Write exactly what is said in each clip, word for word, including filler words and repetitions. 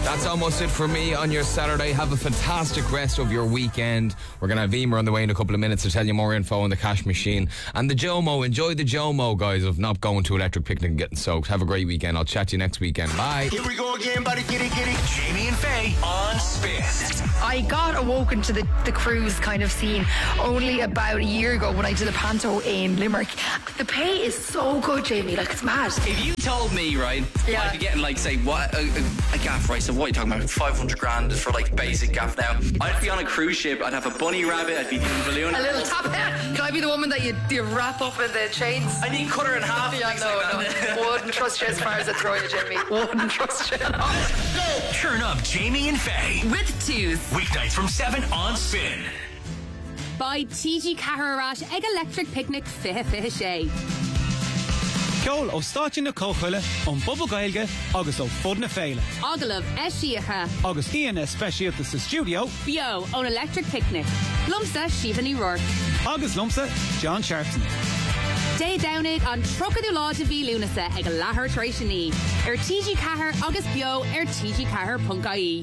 That's almost it for me on your Saturday. Have a fantastic rest of your weekend. We're going to have Emer on the way in a couple of minutes to tell you more info on the cash machine. And the Jomo. Enjoy the Jomo, guys, of not going to Electric Picnic and getting soaked. Have a great weekend. I'll chat to you next weekend. Bye. Here we go again, buddy. Get it, get it. Jamie and Faye on Spin. I got awoken to the, the cruise kind of scene only about a year ago when I did a panto in Limerick. The pay is so good, Jamie. Like, it's mad. If you told me, right, Yeah. I'd be getting like, say, what a, a, a gaff, right? So what are you talking about? five hundred grand for like basic gaff now. I'd be on a cruise ship. I'd have a bunny rabbit. I'd be doing balloon. A little top hat. Can I be the woman that you, you wrap up in the chains? I need cut her in half. Yeah, things no, like that. no. Wouldn't trust you as far as I throw you, Jamie. Wouldn't trust you. Go! Turn up Jamie and Faye. With twos. Weeknights from seven on Spin. By T G Carrarat Ag Electric Picnic Fé Fé sé. Ceol ó stáití na cóchuile ón Bubba Gaeilge agus ó Fud na Féile. Agalah Eshiacha. Agus Ian Especialta sa studio. Bio on Electric Picnic. Lumsa Shivani Rourke. Agus Lumsa John Sharpton. Day Downig on Trocadú Lá de Bhí Lúnasa ag Lahar Trishani. Er T G Cahar agus Bio er T G Cahar punt I E.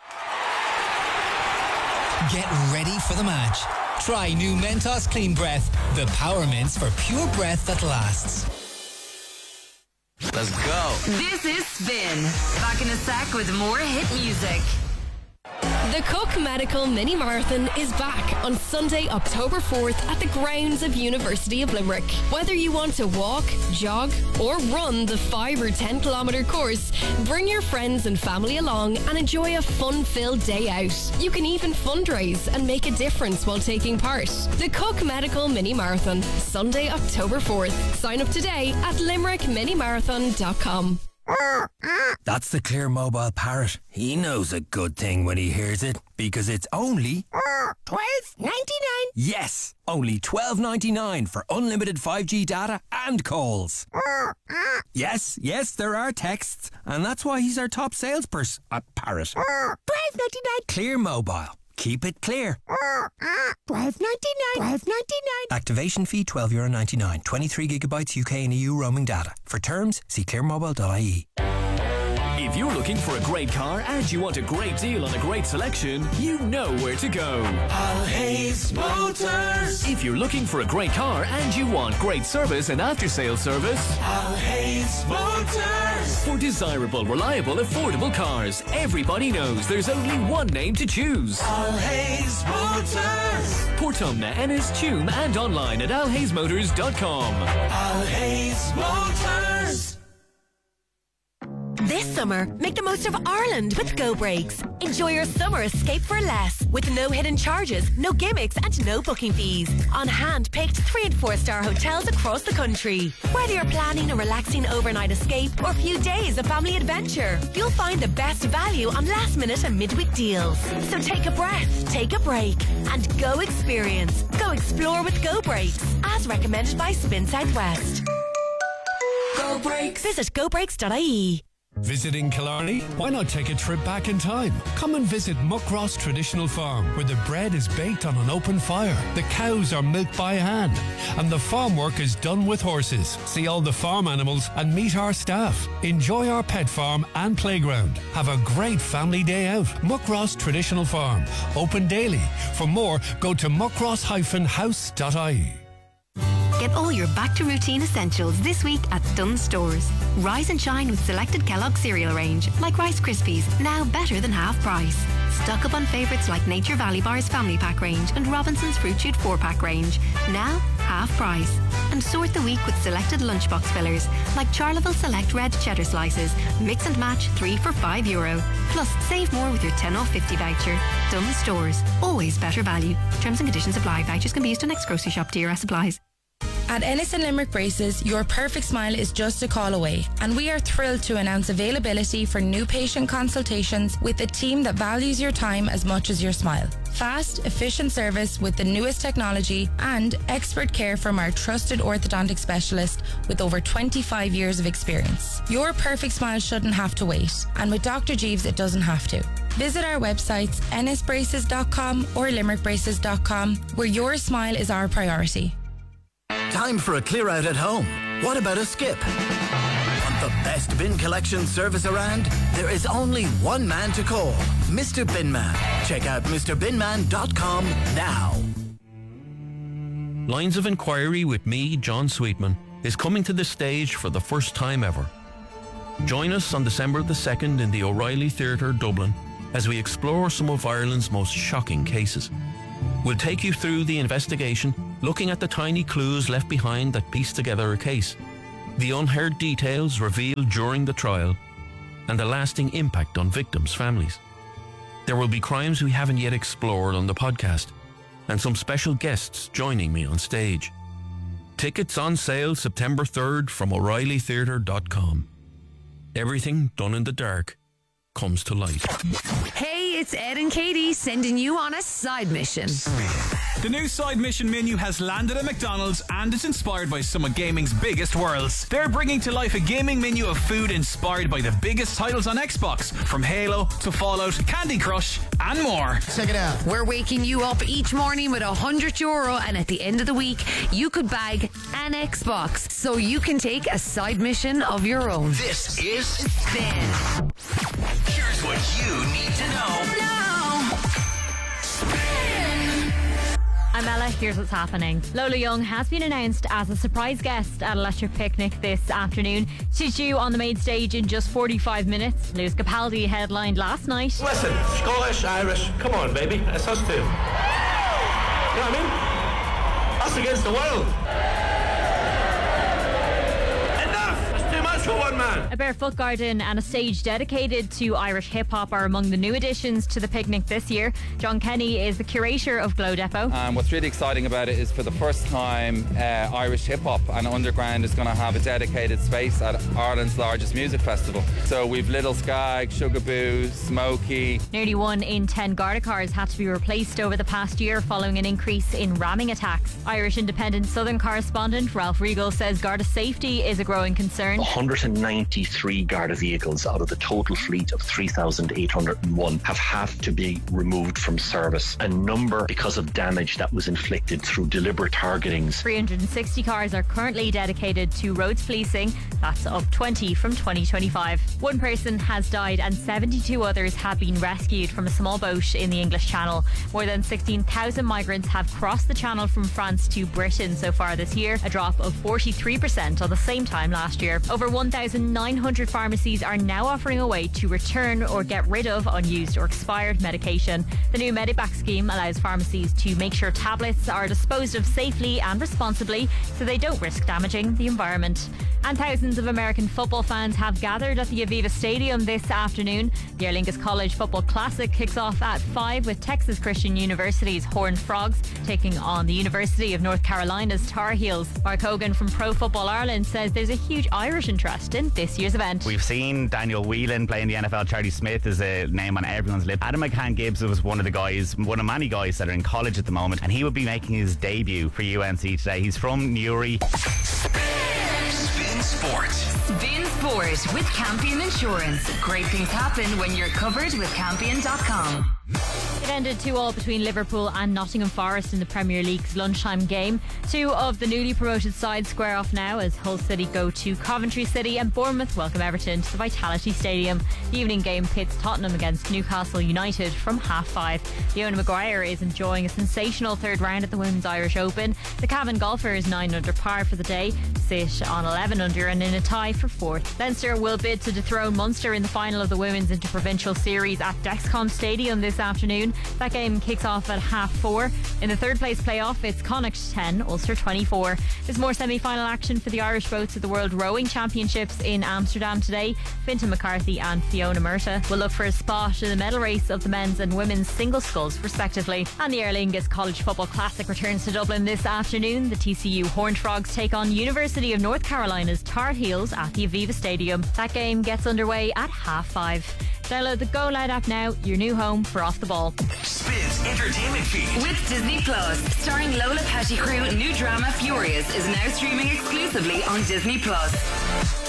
Get ready for the match. Try new Mentos Clean Breath, the power mints for pure breath that lasts. Let's go. This is Spin. Back in a sec with more hit music. The Cook Medical Mini Marathon is back on Sunday, October fourth at the grounds of University of Limerick. Whether you want to walk, jog or run the five or ten kilometre course, bring your friends and family along and enjoy a fun-filled day out. You can even fundraise and make a difference while taking part. The Cook Medical Mini Marathon, Sunday, October fourth. Sign up today at limerick mini marathon dot com. That's the Clear Mobile Parrot. He knows a good thing when he hears it, because it's only twelve ninety-nine. Yes, only twelve ninety-nine for unlimited five G data and calls. Yes, yes, there are texts, and that's why he's our top salesperson at Parrot. twelve ninety-nine. Clear Mobile. Keep it clear. twelve ninety-nine. twelve ninety-nine. Activation fee twelve euro ninety-nine. twenty-three gigabytes U K and E U roaming data. For terms, see clear mobile dot I E. If you're looking for a great car and you want a great deal on a great selection, you know where to go. Alhays Motors. If you're looking for a great car and you want great service and after-sales service, Alhays Motors. For desirable, reliable, affordable cars, everybody knows there's only one name to choose. Alhays Motors. Portumna, Ennis, Tuam and online at alhays motors dot com. Alhays Motors. This summer, make the most of Ireland with Go Breaks. Enjoy your summer escape for less, with no hidden charges, no gimmicks and no booking fees. On hand-picked three and four star hotels across the country. Whether you're planning a relaxing overnight escape or a few days of family adventure, you'll find the best value on last minute and midweek deals. So take a breath, take a break and go experience. Go explore with Go Breaks, as recommended by Spin Southwest. Go Breaks. Visit go breaks dot I E. Visiting Killarney? Why not take a trip back in time? Come and visit Muckross Traditional Farm, where the bread is baked on an open fire, the cows are milked by hand, and the farm work is done with horses. See all the farm animals and meet our staff. Enjoy our pet farm and playground. Have a great family day out. Muckross Traditional Farm, open daily. For more, go to muckross dash house dot I E. Get all your back-to-routine essentials this week at Dunnes Stores. Rise and shine with selected Kellogg's cereal range, like Rice Krispies, now better than half price. Stock up on favourites like Nature Valley Bar's Family Pack range and Robinson's Fruit Shoot four pack range, now half price. And sort the week with selected lunchbox fillers, like Charleville Select Red Cheddar Slices, mix and match three for five euro. Plus, save more with your ten off fifty voucher. Dunnes Stores, always better value. Terms and conditions apply. Vouchers can be used to next grocery shop. D R S applies. At Ennis and Limerick Braces, your perfect smile is just a call away, and we are thrilled to announce availability for new patient consultations with a team that values your time as much as your smile. Fast, efficient service with the newest technology and expert care from our trusted orthodontic specialist with over twenty-five years of experience. Your perfect smile shouldn't have to wait, and with Doctor Jeeves it doesn't have to. Visit our websites ennis braces dot com or limerick braces dot com, where your smile is our priority. Time for a clear out at home. What about a skip? Want the best bin collection service around? There is only one man to call, Mister Binman. Check out Mr binman dot com now. Lines of Inquiry with me, John Sweetman, is coming to the stage for the first time ever. Join us on December the second in the O'Reilly Theatre, Dublin, as we explore some of Ireland's most shocking cases. We'll take you through the investigation, looking at the tiny clues left behind that piece together a case, the unheard details revealed during the trial, and the lasting impact on victims' families. There will be crimes we haven't yet explored on the podcast, and some special guests joining me on stage. Tickets on sale September third from O'Reilly Theatre dot com. Everything done in the dark comes to light. Hey, it's Ed and Katie sending you on a side mission. The new side mission menu has landed at McDonald's and it's inspired by some of gaming's biggest worlds. They're bringing to life a gaming menu of food inspired by the biggest titles on Xbox, from Halo to Fallout, Candy Crush and more. Check it out. We're waking you up each morning with a hundred euro, and at the end of the week you could bag an Xbox so you can take a side mission of your own. This is Spin. Here's what you need to know. No. Spin. I'm Ella, here's what's happening. Lola Young has been announced as a surprise guest at Electric Picnic this afternoon. She's due on the main stage in just forty-five minutes. Lewis Capaldi headlined last night. Listen, Scottish, Irish, come on baby, it's us two. You know what I mean? Us against the world. For one man. A barefoot garden and a stage dedicated to Irish hip-hop are among the new additions to the picnic this year. John Kenny is the curator of Glow Depot. And what's really exciting about it is, for the first time, uh, Irish hip-hop and underground is going to have a dedicated space at Ireland's largest music festival. So we've Little Skag, Sugaboo, Smokey. Nearly one in ten Garda cars had to be replaced over the past year following an increase in ramming attacks. Irish Independent Southern correspondent Ralph Regal says Garda safety is a growing concern. one hundred ninety-three Garda vehicles out of the total fleet of three thousand eight hundred one have had to be removed from service. A number because of damage that was inflicted through deliberate targetings. three hundred sixty cars are currently dedicated to roads policing. That's up twenty from twenty twenty-five. One person has died and seventy-two others have been rescued from a small boat in the English Channel. More than sixteen thousand migrants have crossed the Channel from France to Britain so far this year, a drop of forty-three percent on the same time last year. Over one thousand nine hundred pharmacies are now offering a way to return or get rid of unused or expired medication. The new Mediback scheme allows pharmacies to make sure tablets are disposed of safely and responsibly so they don't risk damaging the environment. And thousands of American football fans have gathered at the Aviva Stadium this afternoon. The Aer Lingus College Football Classic kicks off at five with Texas Christian University's Horned Frogs taking on the University of North Carolina's Tar Heels. Mark Hogan from Pro Football Ireland says there's a huge Irish interest in this year's event. We've seen Daniel Whelan play in the N F L. Charlie Smith is a name on everyone's lip. Adam McCann Gibbs was one of the guys, one of many guys that are in college at the moment, and he will be making his debut for U N C today. He's from Newry. Spin Sport. Spin Sport with Campion Insurance. Great things happen when you're covered with Campion dot com. It ended two all between Liverpool and Nottingham Forest in the Premier League's lunchtime game. Two of the newly promoted sides square off now as Hull City go to Coventry City and Bournemouth welcome Everton to the Vitality Stadium. The evening game pits Tottenham against Newcastle United from half five. Leona Maguire is enjoying a sensational third round at the Women's Irish Open. The Cavan golfers nine under par for the day sit on eleven under and in a tie for fourth. Leinster will bid to dethrone Munster in the final of the Women's Interprovincial Series at Dexcom Stadium this afternoon. That game kicks off at half four. In the third place playoff, it's Connacht ten, Ulster twenty-four. There's more semi-final action for the Irish boats at the World Rowing Championships in Amsterdam today. Fintan McCarthy and Fiona Murta will look for a spot in the medal race of the men's and women's single sculls respectively. And the Aer Lingus College Football Classic returns to Dublin this afternoon. The T C U Horned Frogs take on University of North Carolina's Tar Heels at the Aviva Stadium. That game gets underway at half five. Download the Go Loud app now, your new home for Off the Ball. Spin's entertainment feed. With Disney Plus, starring Lola Pettigrew, new drama Furious is now streaming exclusively on Disney Plus.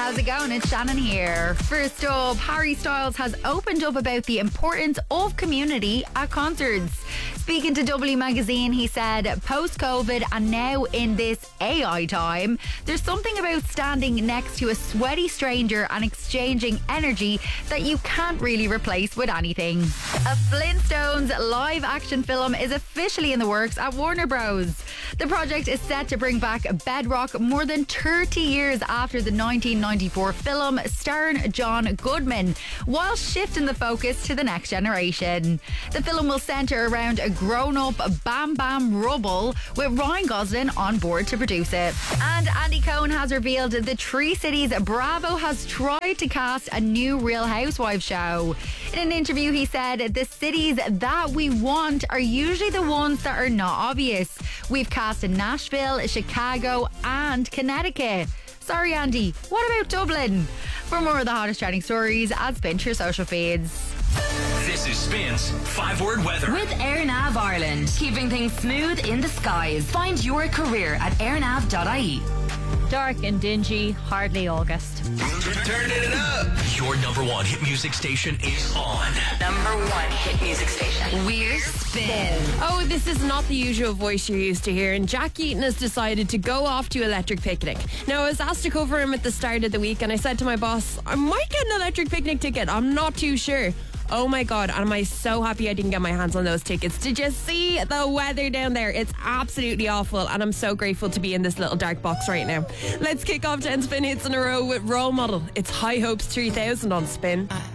How's it going? It's Shannon here. First up, Harry Styles has opened up about the importance of community at concerts. Speaking to W Magazine, he said, post-COVID and now in this A I time, there's something about standing next to a sweaty stranger and exchanging energy that you can't really replace with anything. A Flintstones live-action film is officially in the works at Warner Bros. The project is set to bring back Bedrock more than thirty years after the nineteen ninety-four film starring John Goodman, while shifting the focus to the next generation. The film will centre around a grown-up Bam Bam Rubble, with Ryan Gosling on board to produce it. And Andy Cohen has revealed the Three Cities Bravo has tried to cast a new Real Housewives show. In an interview, he said, the cities that we want are usually the ones that are not obvious. We've cast in Nashville, Chicago and Connecticut. Sorry, Andy, what about Dublin? For more of the hottest trending stories, add Spin to your social feeds. This is Spin's five-word weather. With AirNav Ireland, keeping things smooth in the skies. Find your career at airnav dot I E. Dark and dingy, hardly August. Turning it up. Your number one hit music station is on. Number one hit music station. We're Spin. Oh, this is not the usual voice you're used to hearing. Jack Eaton has decided to go off to Electric Picnic. Now, I was asked to cover him at the start of the week, and I said to my boss, I might get an Electric Picnic ticket. I'm not too sure. Oh my God, am I so happy I didn't get my hands on those tickets. Did you see the weather down there? It's absolutely awful, and I'm so grateful to be in this little dark box right now. Let's kick off ten Spin hits in a row with Role Model. It's High Hopes three thousand on Spin.